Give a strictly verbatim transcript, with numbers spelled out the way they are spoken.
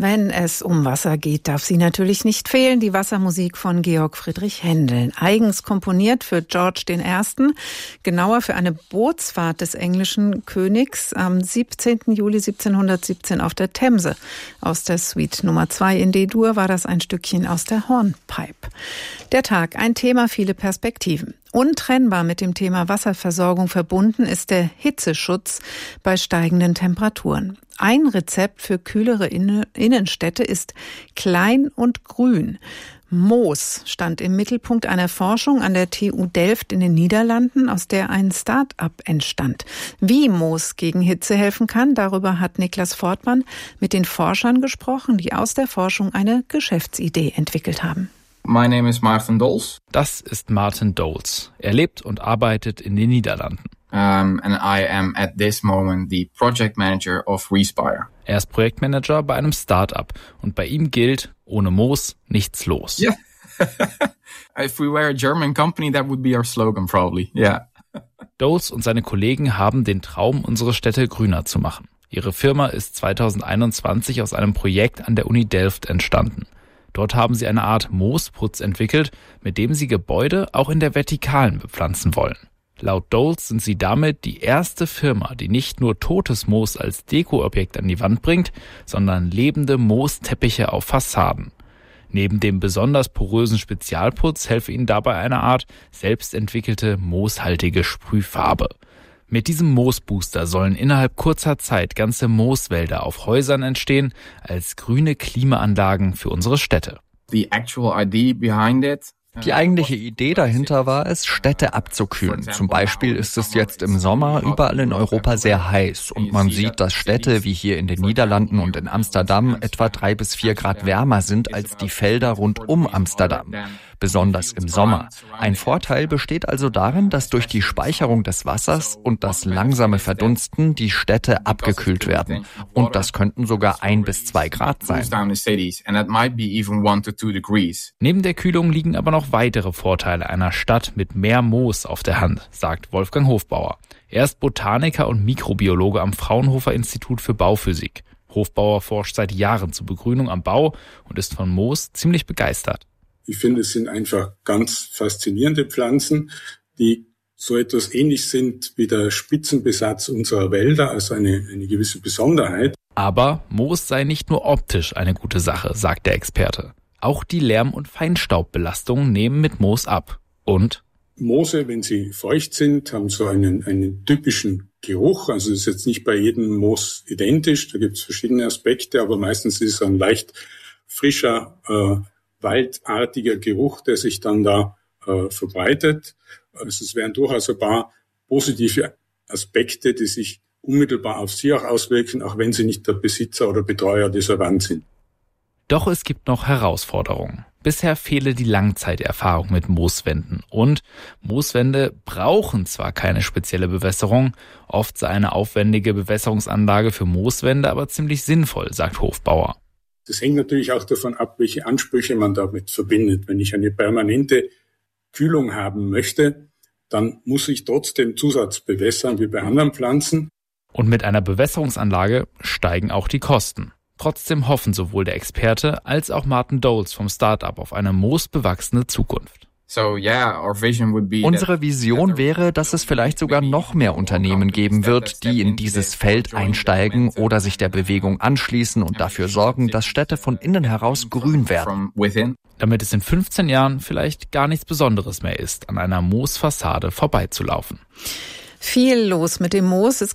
Wenn es um Wasser geht, darf sie natürlich nicht fehlen. Die Wassermusik von Georg Friedrich Händel. Eigens komponiert für George den Ersten. Genauer für eine Bootsfahrt des englischen Königs am siebzehnten Juli siebzehnhundertsiebzehn auf der Themse. Aus der Suite Nummer zwei in D-Dur war das ein Stückchen aus der Hornpipe. Der Tag, ein Thema, viele Perspektiven. Untrennbar mit dem Thema Wasserversorgung verbunden ist der Hitzeschutz bei steigenden Temperaturen. Ein Rezept für kühlere Innenstädte ist klein und grün. Moos stand im Mittelpunkt einer Forschung an der T U Delft in den Niederlanden, aus der ein Start-up entstand. Wie Moos gegen Hitze helfen kann, darüber hat Niklas Fortmann mit den Forschern gesprochen, die aus der Forschung eine Geschäftsidee entwickelt haben. My name is Maarten Dols. Das ist Maarten Dols. Er lebt und arbeitet in den Niederlanden. Um, and I am at this moment the project manager of Respire. Er ist Projektmanager bei einem Start-up und bei ihm gilt, ohne Moos nichts los. Yeah. If we were a German company, that would be our slogan probably. Yeah. Dols und seine Kollegen haben den Traum, unsere Städte grüner zu machen. Ihre Firma ist zweitausendeinundzwanzig aus einem Projekt an der Uni Delft entstanden. Dort haben sie eine Art Moosputz entwickelt, mit dem sie Gebäude auch in der Vertikalen bepflanzen wollen. Laut Dols sind sie damit die erste Firma, die nicht nur totes Moos als Dekoobjekt an die Wand bringt, sondern lebende Moosteppiche auf Fassaden. Neben dem besonders porösen Spezialputz helfe ihnen dabei eine Art selbstentwickelte mooshaltige Sprühfarbe. Mit diesem Moosbooster sollen innerhalb kurzer Zeit ganze Mooswälder auf Häusern entstehen, als grüne Klimaanlagen für unsere Städte. The actual idea behind it. Die eigentliche Idee dahinter war es, Städte abzukühlen. Zum Beispiel ist es jetzt im Sommer überall in Europa sehr heiß und man sieht, dass Städte wie hier in den Niederlanden und in Amsterdam etwa drei bis vier Grad wärmer sind als die Felder rund um Amsterdam. Besonders im Sommer. Ein Vorteil besteht also darin, dass durch die Speicherung des Wassers und das langsame Verdunsten die Städte abgekühlt werden. Und das könnten sogar ein bis zwei Grad sein. Neben der Kühlung liegen aber noch weitere Vorteile einer Stadt mit mehr Moos auf der Hand, sagt Wolfgang Hofbauer. Er ist Botaniker und Mikrobiologe am Fraunhofer Institut für Bauphysik. Hofbauer forscht seit Jahren zur Begrünung am Bau und ist von Moos ziemlich begeistert. Ich finde, es sind einfach ganz faszinierende Pflanzen, die so etwas ähnlich sind wie der Spitzenbesatz unserer Wälder, also eine, eine gewisse Besonderheit. Aber Moos sei nicht nur optisch eine gute Sache, sagt der Experte. Auch die Lärm- und Feinstaubbelastungen nehmen mit Moos ab. Und Moose, wenn sie feucht sind, haben so einen, einen typischen Geruch. Also es ist jetzt nicht bei jedem Moos identisch, da gibt es verschiedene Aspekte, aber meistens ist es ein leicht frischer, äh, waldartiger Geruch, der sich dann da äh, verbreitet. Also es wären durchaus ein paar positive Aspekte, die sich unmittelbar auf Sie auch auswirken, auch wenn Sie nicht der Besitzer oder Betreuer dieser Wand sind. Doch es gibt noch Herausforderungen. Bisher fehle die Langzeiterfahrung mit Mooswänden. Und Mooswände brauchen zwar keine spezielle Bewässerung, oft sei eine aufwendige Bewässerungsanlage für Mooswände aber ziemlich sinnvoll, sagt Hofbauer. Das hängt natürlich auch davon ab, welche Ansprüche man damit verbindet. Wenn ich eine permanente Kühlung haben möchte, dann muss ich trotzdem Zusatz bewässern wie bei anderen Pflanzen. Und mit einer Bewässerungsanlage steigen auch die Kosten. Trotzdem hoffen sowohl der Experte als auch Maarten Dols vom Start-up auf eine moosbewachsene Zukunft. So, yeah, our vision would be Unsere Vision wäre, dass es vielleicht sogar noch mehr Unternehmen geben wird, die in dieses Feld einsteigen oder sich der Bewegung anschließen und dafür sorgen, dass Städte von innen heraus grün werden. Damit es in fünfzehn Jahren vielleicht gar nichts Besonderes mehr ist, an einer Moosfassade vorbeizulaufen. Viel los mit dem Moos. Es